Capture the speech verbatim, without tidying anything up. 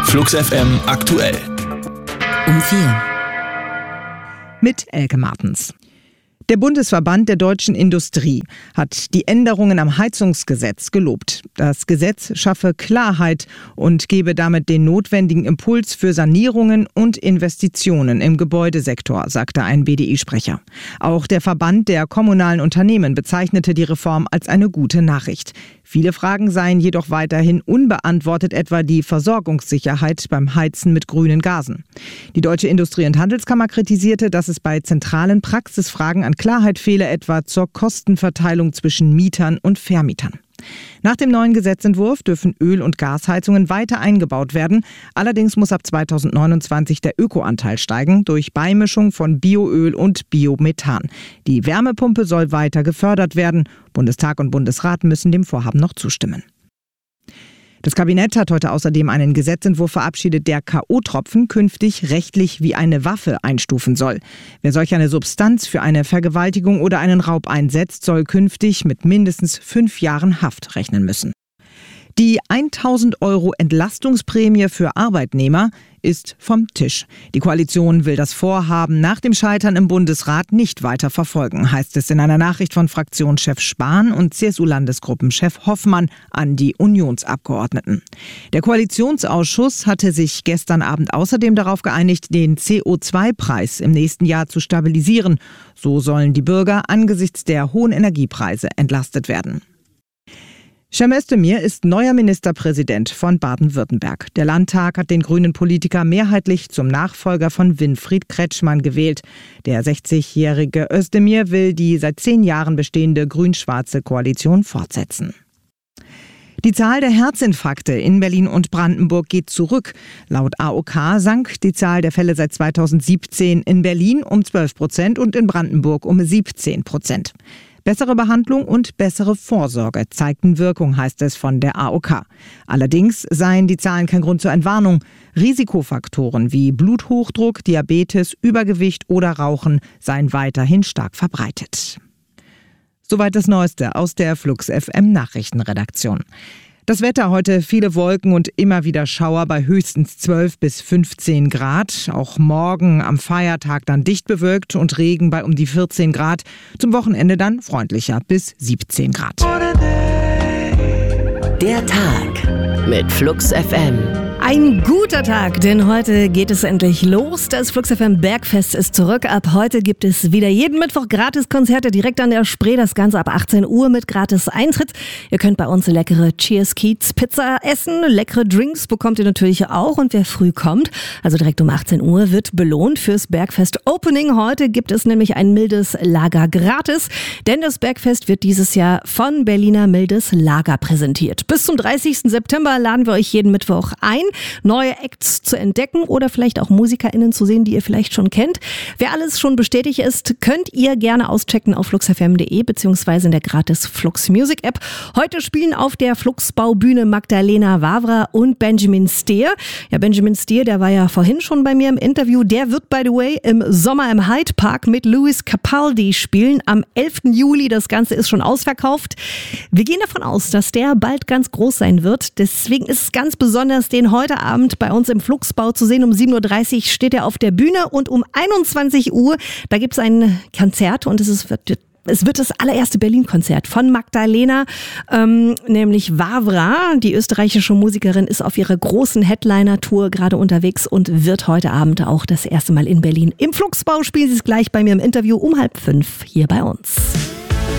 Flux F M aktuell. Um vier. Mit Elke Martens. Der Bundesverband der deutschen Industrie hat die Änderungen am Heizungsgesetz gelobt. Das Gesetz schaffe Klarheit und gebe damit den notwendigen Impuls für Sanierungen und Investitionen im Gebäudesektor, sagte ein B D I-Sprecher. Auch der Verband der kommunalen Unternehmen bezeichnete die Reform als eine gute Nachricht. Viele Fragen seien jedoch weiterhin unbeantwortet, etwa die Versorgungssicherheit beim Heizen mit grünen Gasen. Die Deutsche Industrie- und Handelskammer kritisierte, dass es bei zentralen Praxisfragen an Klarheit fehle, etwa zur Kostenverteilung zwischen Mietern und Vermietern. Nach dem neuen Gesetzentwurf dürfen Öl- und Gasheizungen weiter eingebaut werden. Allerdings muss ab zweitausendneunundzwanzig der Ökoanteil steigen durch Beimischung von Bioöl und Biomethan. Die Wärmepumpe soll weiter gefördert werden. Bundestag und Bundesrat müssen dem Vorhaben noch zustimmen. Das Kabinett hat heute außerdem einen Gesetzentwurf verabschiedet, der K O-Tropfen künftig rechtlich wie eine Waffe einstufen soll. Wer solch eine Substanz für eine Vergewaltigung oder einen Raub einsetzt, soll künftig mit mindestens fünf Jahren Haft rechnen müssen. Die tausend Euro Entlastungsprämie für Arbeitnehmer ist vom Tisch. Die Koalition will das Vorhaben nach dem Scheitern im Bundesrat nicht weiter verfolgen, heißt es in einer Nachricht von Fraktionschef Spahn und C S U-Landesgruppenchef Hoffmann an die Unionsabgeordneten. Der Koalitionsausschuss hatte sich gestern Abend außerdem darauf geeinigt, den C O zwei Preis im nächsten Jahr zu stabilisieren. So sollen die Bürger angesichts der hohen Energiepreise entlastet werden. Cem Özdemir ist neuer Ministerpräsident von Baden-Württemberg. Der Landtag hat den grünen Politiker mehrheitlich zum Nachfolger von Winfried Kretschmann gewählt. Der sechzigjährige Özdemir will die seit zehn Jahren bestehende grün-schwarze Koalition fortsetzen. Die Zahl der Herzinfarkte in Berlin und Brandenburg geht zurück. Laut A O K sank die Zahl der Fälle seit zweitausendsiebzehn in Berlin um zwölf Prozent und in Brandenburg um siebzehn Prozent. Bessere Behandlung und bessere Vorsorge zeigten Wirkung, heißt es von der A O K. Allerdings seien die Zahlen kein Grund zur Entwarnung. Risikofaktoren wie Bluthochdruck, Diabetes, Übergewicht oder Rauchen seien weiterhin stark verbreitet. Soweit das Neueste aus der Flux F M Nachrichtenredaktion. Das Wetter heute: viele Wolken und immer wieder Schauer bei höchstens zwölf bis fünfzehn Grad. Auch morgen am Feiertag dann dicht bewölkt und Regen bei um die vierzehn Grad. Zum Wochenende dann freundlicher bis siebzehn Grad. Der Tag mit Flux F M. Ein guter Tag, denn heute geht es endlich los. Das Flux F M Bergfest ist zurück. Ab heute gibt es wieder jeden Mittwoch Gratiskonzerte direkt an der Spree. Das Ganze ab achtzehn Uhr mit gratis Eintritt. Ihr könnt bei uns leckere Cheers Keats Pizza essen. Leckere Drinks bekommt ihr natürlich auch. Und wer früh kommt, also direkt um achtzehn Uhr, wird belohnt fürs Bergfest Opening. Heute gibt es nämlich ein mildes Lager gratis. Denn das Bergfest wird dieses Jahr von Berliner Mildes Lager präsentiert. Bis zum dreißigsten September laden wir euch jeden Mittwoch ein, neue Acts zu entdecken oder vielleicht auch MusikerInnen zu sehen, die ihr vielleicht schon kennt. Wer alles schon bestätigt ist, könnt ihr gerne auschecken auf flux f m punkt d e beziehungsweise in der gratis Flux Music App. Heute spielen auf der Flux-Baubühne Magdalena Wawra und Benjamin Steer. Ja, Benjamin Steer, der war ja vorhin schon bei mir im Interview. Der wird, by the way, im Sommer im Hyde Park mit Lewis Capaldi spielen. Am elften Juli. Das Ganze ist schon ausverkauft. Wir gehen davon aus, dass der bald ganz groß sein wird. Deswegen ist es ganz besonders, den heute Abend bei uns im Fluxbau zu sehen. Um sieben Uhr dreißig steht er auf der Bühne und um einundzwanzig Uhr, da gibt es ein Konzert und es ist, wird Es wird das allererste Berlin-Konzert von Magdalena, ähm, nämlich Wawra. Die österreichische Musikerin ist auf ihrer großen Headliner-Tour gerade unterwegs und wird heute Abend auch das erste Mal in Berlin im Fluxbau spielen. Sie ist gleich bei mir im Interview um halb fünf hier bei uns.